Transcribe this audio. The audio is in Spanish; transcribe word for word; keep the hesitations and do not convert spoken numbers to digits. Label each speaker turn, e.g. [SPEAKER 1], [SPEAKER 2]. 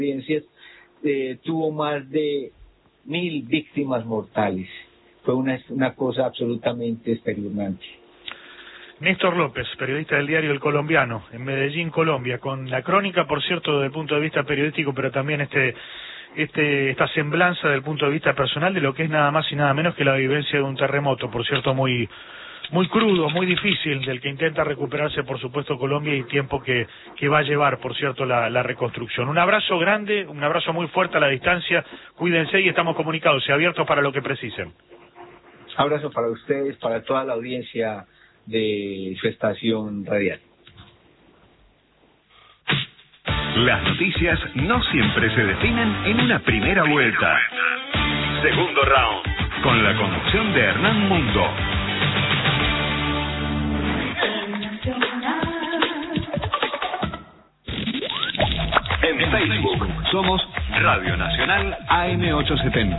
[SPEAKER 1] audiencias, eh, tuvo más de mil víctimas mortales. Fue una, una cosa absolutamente espeluznante.
[SPEAKER 2] Néstor López, periodista del diario El Colombiano, en Medellín, Colombia, con la crónica, por cierto, desde el punto de vista periodístico, pero también este, este, esta semblanza del punto de vista personal de lo que es nada más y nada menos que la vivencia de un terremoto, por cierto, muy muy crudo, muy difícil, del que intenta recuperarse, por supuesto, Colombia y tiempo que, que va a llevar, por cierto, la, la reconstrucción. Un abrazo grande, un abrazo muy fuerte a la distancia, cuídense y estamos comunicados y abiertos para lo que precisen.
[SPEAKER 1] Abrazo para ustedes, para toda la audiencia de su estación radial.
[SPEAKER 3] Las noticias no siempre se definen en una primera vuelta. Segundo round, con la conducción de Hernán Mundo. En Facebook somos Radio Nacional A M ochocientos setenta.